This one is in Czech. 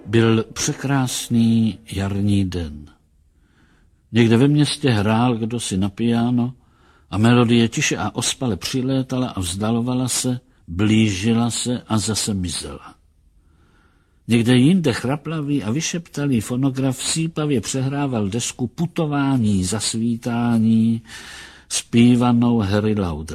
Byl překrásný jarní den. Někde ve městě hrál kdosi na piano a melodie tiše a ospale přilétala a vzdalovala se, blížila se a zase mizela. Někde jinde chraplavý a vyšeptalý fonograf sípavě přehrával desku Putování, zasvítání, zpívanou Harry Lauder.